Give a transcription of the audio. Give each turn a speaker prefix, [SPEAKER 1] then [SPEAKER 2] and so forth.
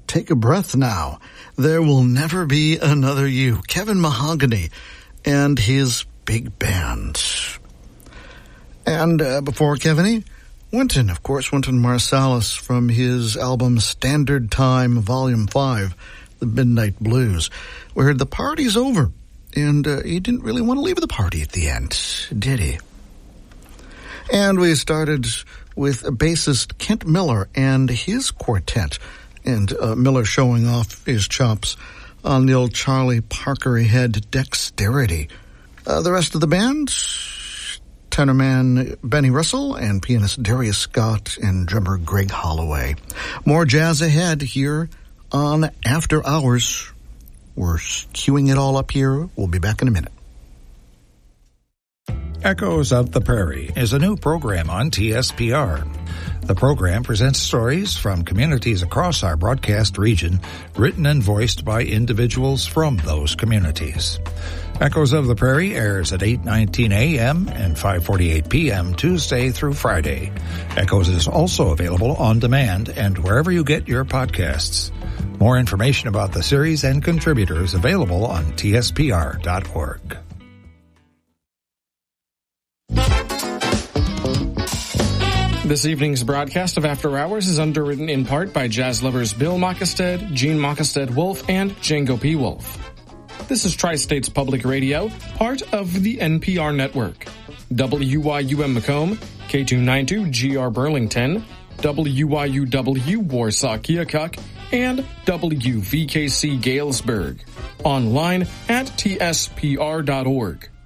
[SPEAKER 1] Take a Breath Now. There Will Never Be Another You. Kevin Mahogany and his big band. And before Kevin, Wynton, of course, Wynton Marsalis from his album Standard Time, Volume 5, The Midnight Blues. We heard The Party's Over, and he didn't really want to leave the party at the end, did he? And we started with bassist Kent Miller and his quartet, and Miller showing off his chops on the old Charlie Parker head dexterity. The rest of the band, tenorman Benny Russell and pianist Darius Scott and drummer Greg Holloway. More jazz ahead here on After Hours. We're queuing it all up here. We'll be back in a minute.
[SPEAKER 2] Echoes of the Prairie is a new program on TSPR. The program presents stories from communities across our broadcast region, written and voiced by individuals from those communities. Echoes of the Prairie airs at 8:19 a.m. and 5:48 p.m. Tuesday through Friday. Echoes is also available on demand and wherever you get your podcasts. More information about the series and contributors available on tspr.org.
[SPEAKER 3] This evening's broadcast of After Hours is underwritten in part by jazz lovers Bill Mockestead, Gene Mockestead-Wolf, and Django P. Wolf. This is Tri-States Public Radio, part of the NPR network. WYUM Macomb, K292GR Burlington, WYUW Warsaw Keokuk, and WVKC Galesburg. Online at tspr.org.